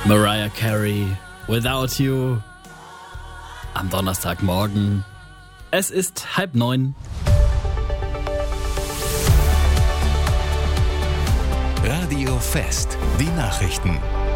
Mariah Carey, Without You. Am Donnerstagmorgen. Es ist 8:30. Radio Fest, die Nachrichten.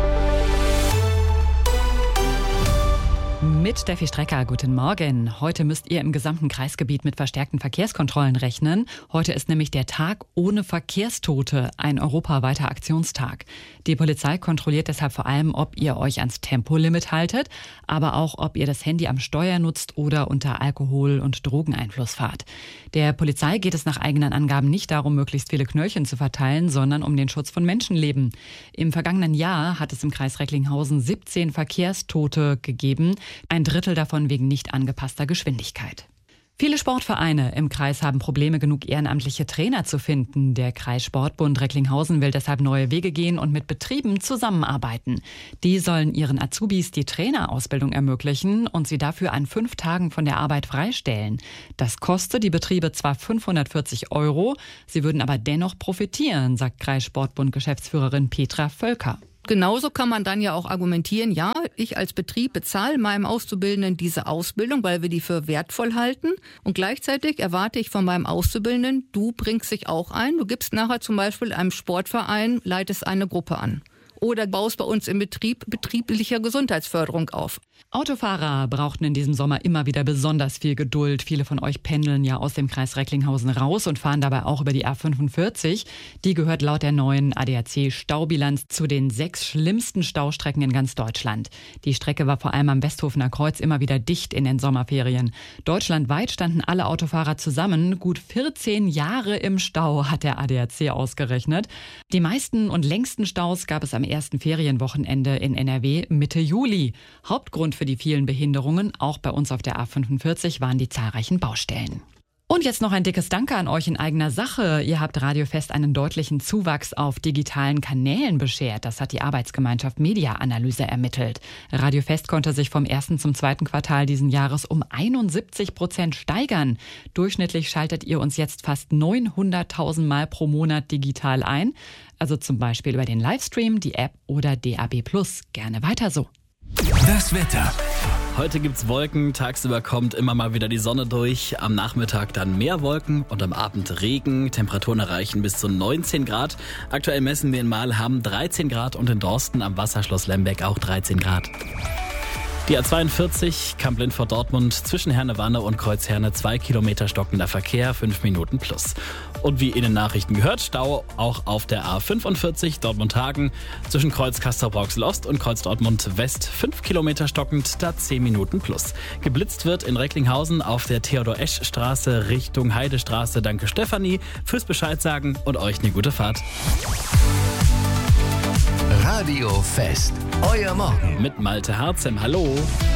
Mit Steffi Strecker, guten Morgen. Heute müsst ihr im gesamten Kreisgebiet mit verstärkten Verkehrskontrollen rechnen. Heute ist nämlich der Tag ohne Verkehrstote, ein europaweiter Aktionstag. Die Polizei kontrolliert deshalb vor allem, ob ihr euch ans Tempolimit haltet, aber auch, ob ihr das Handy am Steuer nutzt oder unter Alkohol- und Drogeneinfluss fahrt. Der Polizei geht es nach eigenen Angaben nicht darum, möglichst viele Knöllchen zu verteilen, sondern um den Schutz von Menschenleben. Im vergangenen Jahr hat es im Kreis Recklinghausen 17 Verkehrstote gegeben. Ein Drittel davon wegen nicht angepasster Geschwindigkeit. Viele Sportvereine im Kreis haben Probleme, genug ehrenamtliche Trainer zu finden. Der Kreissportbund Recklinghausen will deshalb neue Wege gehen und mit Betrieben zusammenarbeiten. Die sollen ihren Azubis die Trainerausbildung ermöglichen und sie dafür an 5 Tagen von der Arbeit freistellen. Das kostet die Betriebe zwar 540 €, sie würden aber dennoch profitieren, sagt Kreissportbund-Geschäftsführerin Petra Völker. Genauso kann man dann ja auch argumentieren, ja, ich als Betrieb bezahle meinem Auszubildenden diese Ausbildung, weil wir die für wertvoll halten. Und gleichzeitig erwarte ich von meinem Auszubildenden, du bringst dich auch ein. Du gibst nachher zum Beispiel einem Sportverein, leitest eine Gruppe an. Oder baust bei uns im Betrieb betriebliche Gesundheitsförderung auf. Autofahrer brauchten in diesem Sommer immer wieder besonders viel Geduld. Viele von euch pendeln ja aus dem Kreis Recklinghausen raus und fahren dabei auch über die A45. Die gehört laut der neuen ADAC-Staubilanz zu den 6 schlimmsten Staustrecken in ganz Deutschland. Die Strecke war vor allem am Westhofener Kreuz immer wieder dicht in den Sommerferien. Deutschlandweit standen alle Autofahrer zusammen gut 14 Jahre im Stau, hat der ADAC ausgerechnet. Die meisten und längsten Staus gab es am ersten Ferienwochenende in NRW Mitte Juli. Hauptgrund für die vielen Behinderungen, auch bei uns auf der A45, waren die zahlreichen Baustellen. Und jetzt noch ein dickes Danke an euch in eigener Sache. Ihr habt Radio Fest einen deutlichen Zuwachs auf digitalen Kanälen beschert. Das hat die Arbeitsgemeinschaft Media Analyse ermittelt. Radio Fest konnte sich vom 1. zum 2. Quartal diesen Jahres um 71% steigern. Durchschnittlich schaltet ihr uns jetzt fast 900.000 Mal pro Monat digital ein. Also zum Beispiel über den Livestream, die App oder DAB+. Gerne weiter so. Das Wetter. Heute gibt's Wolken, tagsüber kommt immer mal wieder die Sonne durch, am Nachmittag dann mehr Wolken und am Abend Regen. Temperaturen erreichen bis zu 19 Grad. Aktuell messen wir in Mahlham 13 Grad und in Dorsten am Wasserschloss Lembeck auch 13 Grad. Die A42 Kamp-Lindfort-Dortmund zwischen Herne-Wanne und Kreuz-Herne 2 Kilometer stockender Verkehr, 5 Minuten plus. Und wie in den Nachrichten gehört, Stau auch auf der A45 Dortmund-Hagen zwischen Kreuz Castrop-Rauxel-Ost und Kreuz Dortmund-West 5 Kilometer stockend, da 10 Minuten plus. Geblitzt wird in Recklinghausen auf der Theodor-Esch-Straße Richtung Heidestraße. Danke Stefanie fürs Bescheid sagen und euch eine gute Fahrt. Radio Fest, euer Morgen. Mit Malte Harzem, hallo.